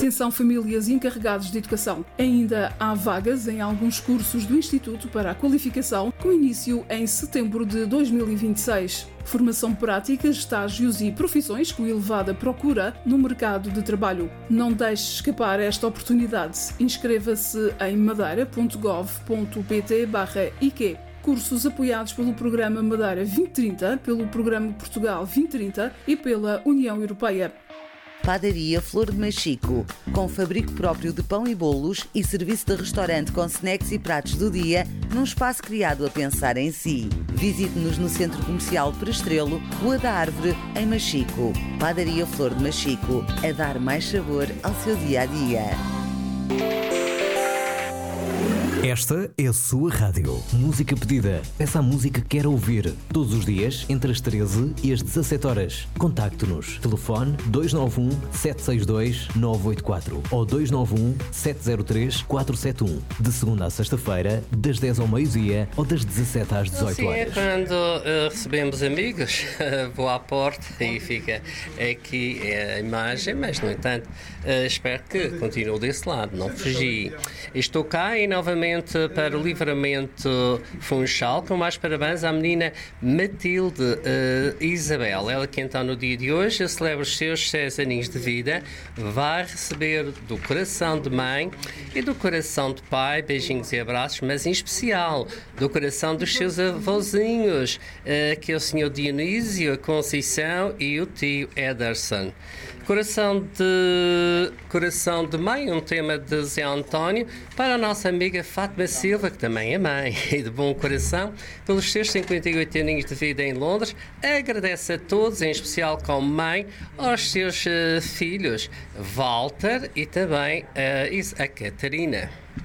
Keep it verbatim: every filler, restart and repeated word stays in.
Atenção famílias e encarregados de educação. Ainda há vagas em alguns cursos do Instituto para a Qualificação, com início em setembro de dois mil e vinte e seis. Formação prática, estágios e profissões com elevada procura no mercado de trabalho. Não deixe escapar esta oportunidade. Inscreva-se em madeira ponto gov ponto pt barra I Q. Cursos apoiados pelo Programa Madeira vinte trinta, pelo Programa Portugal vinte trinta e pela União Europeia. Padaria Flor de Machico, com fabrico próprio de pão e bolos e serviço de restaurante com snacks e pratos do dia, num espaço criado a pensar em si. Visite-nos no Centro Comercial Perestrelo, Rua da Árvore, em Machico. Padaria Flor de Machico, a dar mais sabor ao seu dia-a-dia. Esta é a sua rádio. Música pedida. Peça a música que quer ouvir. Todos os dias, entre as treze e as dezassete horas. Contacte-nos. Telefone dois nove um, sete seis dois, nove oito quatro ou dois nove um, sete zero três, quatro sete um. De segunda a sexta-feira, das dez ao meio-dia ou das dezassete às dezoito horas. Assim é quando uh, recebemos amigos. Vou à porta e fica aqui a imagem, mas, no entanto, uh, espero que continue desse lado. Não fugi. Estou cá e, novamente, para o Livramento Funchal, com mais parabéns à menina Matilde uh, Isabel. Ela que então no dia de hoje celebra os seus seis aninhos de vida, vai receber do coração de mãe e do coração de pai beijinhos e abraços, mas em especial do coração dos seus avôzinhos, uh, que é o senhor Dionísio, a Conceição e o tio Ederson. Coração de, coração de mãe, um tema de Zé António, para a nossa amiga Fátima Silva, que também é mãe e de bom coração, pelos seus cinquenta e oito aninhos de vida em Londres. Agradece a todos, em especial como mãe, aos seus uh, filhos, Walter e também uh, a Catarina.